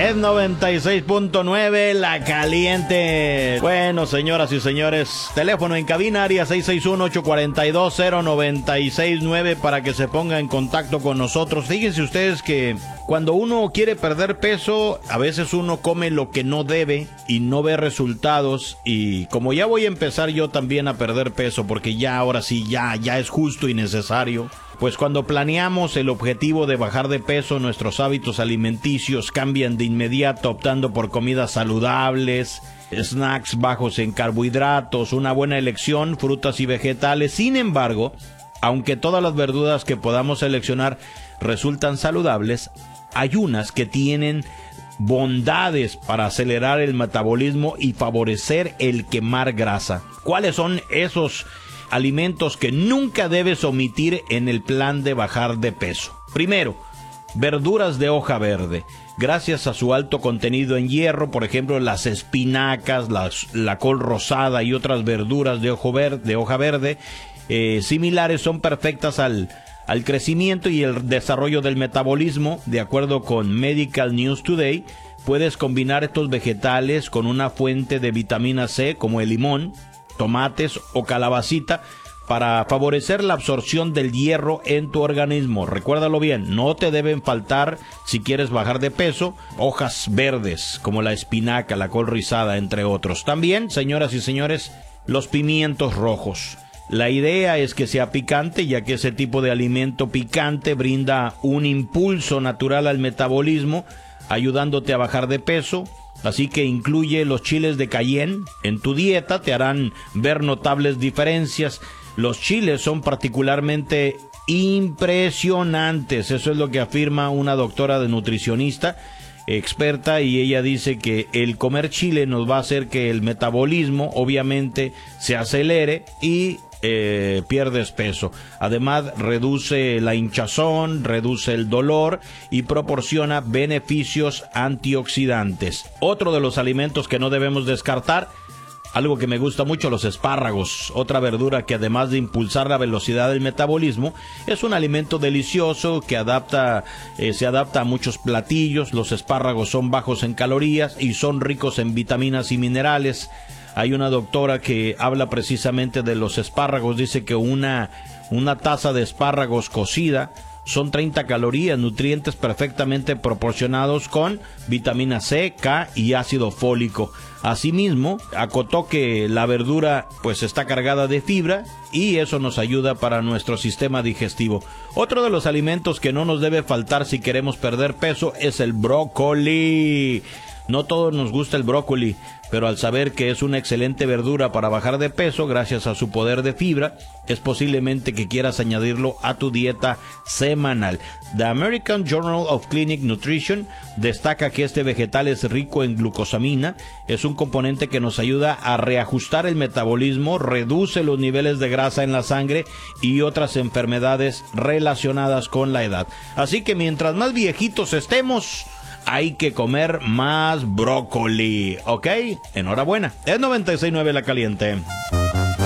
Es 96.9 La Caliente. Bueno, señoras y señores, teléfono en cabina, área 661-842-0969 para que se ponga en contacto con nosotros. Fíjense ustedes que cuando uno quiere perder peso, a veces uno come lo que no debe y no ve resultados. Y como ya voy a empezar yo también a perder peso, porque ya ahora sí, ya es justo y necesario. Pues cuando planeamos el objetivo de bajar de peso, nuestros hábitos alimenticios cambian de inmediato, optando por comidas saludables, snacks bajos en carbohidratos, una buena elección, frutas y vegetales. Sin embargo, aunque todas las verduras que podamos seleccionar resultan saludables, hay unas que tienen bondades para acelerar el metabolismo y favorecer el quemar grasa. ¿Cuáles son esos alimentos que nunca debes omitir en el plan de bajar de peso? Primero, verduras de hoja verde. Gracias a su alto contenido en hierro, por ejemplo, las espinacas, la col rosada y otras verduras de hoja verde similares son perfectas al crecimiento y el desarrollo del metabolismo. De acuerdo con Medical News Today, puedes combinar estos vegetales con una fuente de vitamina C como el limón, tomates o calabacita para favorecer la absorción del hierro en tu organismo. Recuérdalo bien, no te deben faltar, si quieres bajar de peso, hojas verdes como la espinaca, la col rizada, entre otros. También, señoras y señores, los pimientos rojos. La idea es que sea picante, ya que ese tipo de alimento picante brinda un impulso natural al metabolismo, ayudándote a bajar de peso. Así que incluye los chiles de Cayenne en tu dieta, te harán ver notables diferencias. Los chiles son particularmente impresionantes, eso es lo que afirma una doctora de nutricionista experta, y ella dice que el comer chile nos va a hacer que el metabolismo obviamente se acelere y pierdes peso. Además, reduce la hinchazón, reduce el dolor y proporciona beneficios antioxidantes. Otro de los alimentos que no debemos descartar, algo que me gusta mucho, los espárragos. Otra verdura que además de impulsar la velocidad del metabolismo, es un alimento delicioso que se adapta a muchos platillos. Los espárragos son bajos en calorías y son ricos en vitaminas y minerales. Hay una doctora que habla precisamente de los espárragos. Dice que una taza de espárragos cocida son 30 calorías, nutrientes perfectamente proporcionados con vitamina C, K y ácido fólico. Asimismo, acotó que la verdura pues está cargada de fibra y eso nos ayuda para nuestro sistema digestivo. Otro de los alimentos que no nos debe faltar si queremos perder peso es el brócoli. No todos nos gusta el brócoli, pero al saber que es una excelente verdura para bajar de peso gracias a su poder de fibra, es posiblemente que quieras añadirlo a tu dieta semanal. The American Journal of Clinic Nutrition destaca que este vegetal es rico en glucosamina, es un componente que nos ayuda a reajustar el metabolismo, reduce los niveles de grasa en la sangre y otras enfermedades relacionadas con la edad. Así que mientras más viejitos estemos, hay que comer más brócoli, ¿ok? Enhorabuena. Es 96.9 La Caliente.